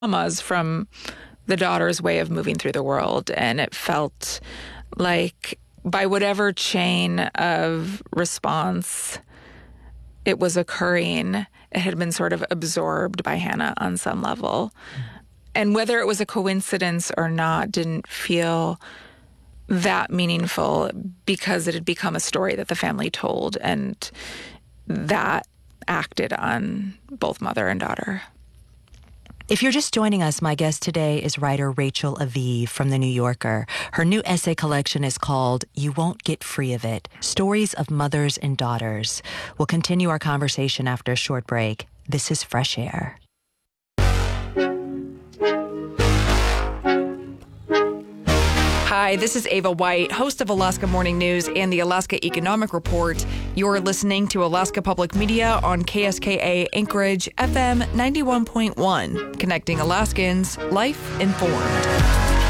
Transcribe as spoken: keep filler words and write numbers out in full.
traumas from the daughter's way of moving through the world. And it felt like by whatever chain of response it was occurring, it had been sort of absorbed by Hannah on some level. And whether it was a coincidence or not didn't feel that meaningful because it had become a story that the family told, and that acted on both mother and daughter. If you're just joining us, my guest today is writer Rachel Aviv from The New Yorker. Her new essay collection is called You Won't Get Free of It, Stories of Mothers and Daughters. We'll continue our conversation after a short break. This is Fresh Air. Hi, this is Ava White, host of Alaska Morning News and the Alaska Economic Report. You're listening to Alaska Public Media on K S K A Anchorage F M ninety-one point one, connecting Alaskans, life informed.